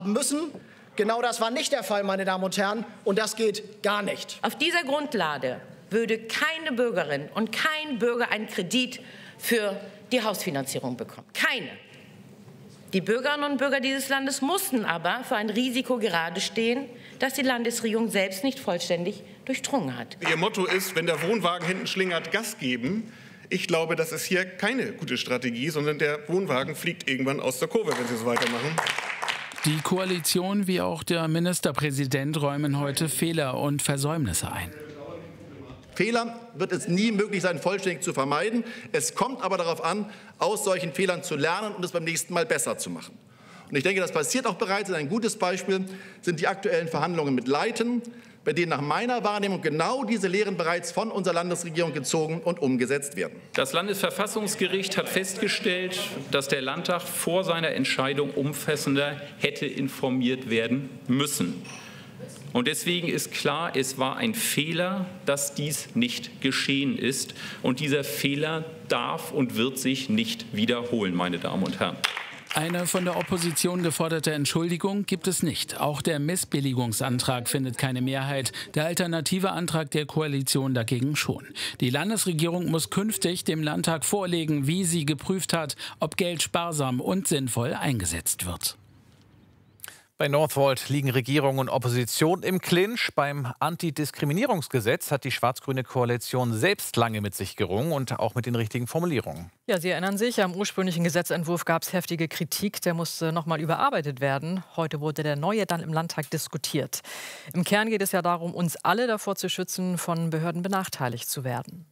müssen. Genau das war nicht der Fall, meine Damen und Herren, und das geht gar nicht. Auf dieser Grundlage würde keine Bürgerin und kein Bürger einen Kredit für die Hausfinanzierung bekommen. Keine. Die Bürgerinnen und Bürger dieses Landes mussten aber für ein Risiko gerade stehen, das die Landesregierung selbst nicht vollständig durchdrungen hat. Ihr Motto ist, wenn der Wohnwagen hinten schlingert, Gas geben. Ich glaube, das ist hier keine gute Strategie, sondern der Wohnwagen fliegt irgendwann aus der Kurve, wenn Sie so weitermachen. Die Koalition wie auch der Ministerpräsident räumen heute Fehler und Versäumnisse ein. Fehler wird es nie möglich sein, vollständig zu vermeiden. Es kommt aber darauf an, aus solchen Fehlern zu lernen und es beim nächsten Mal besser zu machen. Und ich denke, das passiert auch bereits. Ein gutes Beispiel sind die aktuellen Verhandlungen mit Leiten, bei denen nach meiner Wahrnehmung genau diese Lehren bereits von unserer Landesregierung gezogen und umgesetzt werden. Das Landesverfassungsgericht hat festgestellt, dass der Landtag vor seiner Entscheidung umfassender hätte informiert werden müssen. Und deswegen ist klar, es war ein Fehler, dass dies nicht geschehen ist. Und dieser Fehler darf und wird sich nicht wiederholen, meine Damen und Herren. Eine von der Opposition geforderte Entschuldigung gibt es nicht. Auch der Missbilligungsantrag findet keine Mehrheit. Der alternative Antrag der Koalition dagegen schon. Die Landesregierung muss künftig dem Landtag vorlegen, wie sie geprüft hat, ob Geld sparsam und sinnvoll eingesetzt wird. Bei Northvolt liegen Regierung und Opposition im Clinch. Beim Antidiskriminierungsgesetz hat die schwarz-grüne Koalition selbst lange mit sich gerungen und auch mit den richtigen Formulierungen. Ja, Sie erinnern sich, am ursprünglichen Gesetzentwurf gab es heftige Kritik. Der musste noch mal überarbeitet werden. Heute wurde der neue dann im Landtag diskutiert. Im Kern geht es ja darum, uns alle davor zu schützen, von Behörden benachteiligt zu werden.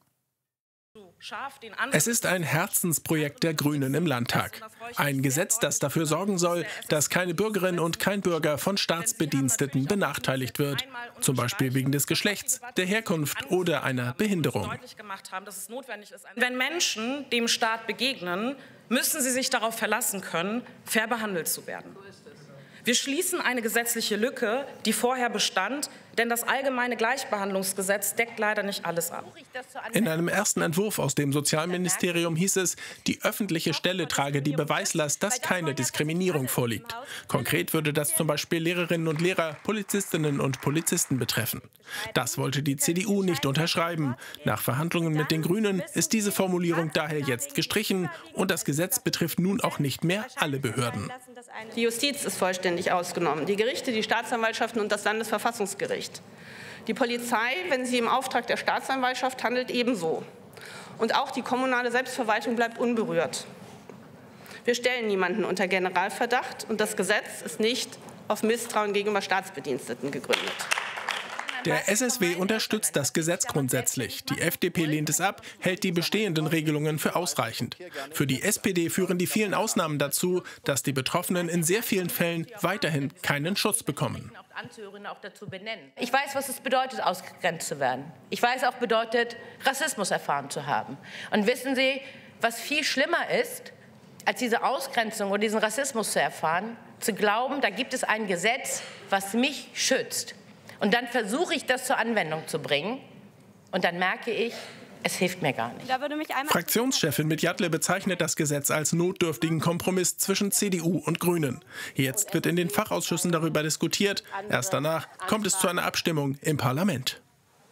Es ist ein Herzensprojekt der Grünen im Landtag. Ein Gesetz, das dafür sorgen soll, dass keine Bürgerin und kein Bürger von Staatsbediensteten benachteiligt wird. Zum Beispiel wegen des Geschlechts, der Herkunft oder einer Behinderung. Wenn Menschen dem Staat begegnen, müssen sie sich darauf verlassen können, fair behandelt zu werden. Wir schließen eine gesetzliche Lücke, die vorher bestand, denn das allgemeine Gleichbehandlungsgesetz deckt leider nicht alles ab. In einem ersten Entwurf aus dem Sozialministerium hieß es, die öffentliche Stelle trage die Beweislast, dass keine Diskriminierung vorliegt. Konkret würde das zum Beispiel Lehrerinnen und Lehrer, Polizistinnen und Polizisten betreffen. Das wollte die CDU nicht unterschreiben. Nach Verhandlungen mit den Grünen ist diese Formulierung daher jetzt gestrichen und das Gesetz betrifft nun auch nicht mehr alle Behörden. Die Justiz ist vollständig ausgenommen, die Gerichte, die Staatsanwaltschaften und das Landesverfassungsgericht. Die Polizei, wenn sie im Auftrag der Staatsanwaltschaft handelt, ebenso. Und auch die kommunale Selbstverwaltung bleibt unberührt. Wir stellen niemanden unter Generalverdacht und das Gesetz ist nicht auf Misstrauen gegenüber Staatsbediensteten gegründet. Der SSW unterstützt das Gesetz grundsätzlich. Die FDP lehnt es ab, hält die bestehenden Regelungen für ausreichend. Für die SPD führen die vielen Ausnahmen dazu, dass die Betroffenen in sehr vielen Fällen weiterhin keinen Schutz bekommen. Ich weiß, was es bedeutet, ausgegrenzt zu werden. Ich weiß auch, bedeutet, Rassismus erfahren zu haben. Und wissen Sie, was viel schlimmer ist, als diese Ausgrenzung oder diesen Rassismus zu erfahren, zu glauben, da gibt es ein Gesetz, was mich schützt. Und dann versuche ich, das zur Anwendung zu bringen. Und dann merke ich, es hilft mir gar nicht. Fraktionschefin Mitjatle bezeichnet das Gesetz als notdürftigen Kompromiss zwischen CDU und Grünen. Jetzt wird in den Fachausschüssen darüber diskutiert. Erst danach kommt es zu einer Abstimmung im Parlament.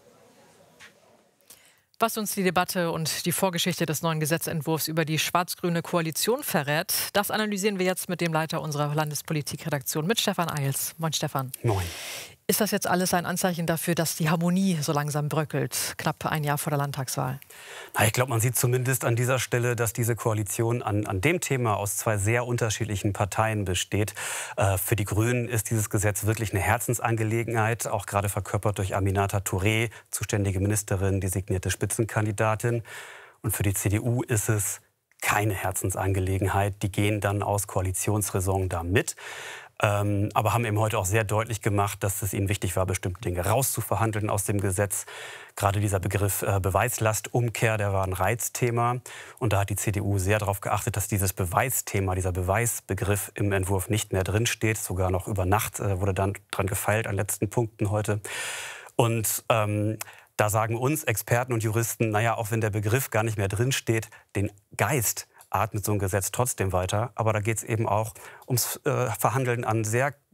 Was uns die Debatte und die Vorgeschichte des neuen Gesetzentwurfs über die schwarz-grüne Koalition verrät, das analysieren wir jetzt mit dem Leiter unserer Landespolitikredaktion, mit Stefan Eils. Moin, Stefan. Moin. Ist das jetzt alles ein Anzeichen dafür, dass die Harmonie so langsam bröckelt, knapp ein Jahr vor der Landtagswahl? Na, ich glaube, man sieht zumindest an dieser Stelle, dass diese Koalition an dem Thema aus zwei sehr unterschiedlichen Parteien besteht. Für die Grünen ist dieses Gesetz wirklich eine Herzensangelegenheit, auch gerade verkörpert durch Aminata Touré, zuständige Ministerin, designierte Spitzenkandidatin. Und für die CDU ist es keine Herzensangelegenheit. Die gehen dann aus Koalitionsräson da mit. Aber haben eben heute auch sehr deutlich gemacht, dass es ihnen wichtig war, bestimmte Dinge rauszuverhandeln aus dem Gesetz. Gerade dieser Begriff Beweislastumkehr, der war ein Reizthema. Und da hat die CDU sehr darauf geachtet, dass dieses Beweisthema, dieser Beweisbegriff im Entwurf nicht mehr drinsteht. Sogar noch über Nacht wurde dann dran gefeilt an letzten Punkten heute. Und da sagen uns Experten und Juristen, naja, auch wenn der Begriff gar nicht mehr drinsteht, den Geist atmet so ein Gesetz trotzdem weiter. Aber da geht es eben auch ums Verhandeln an sehr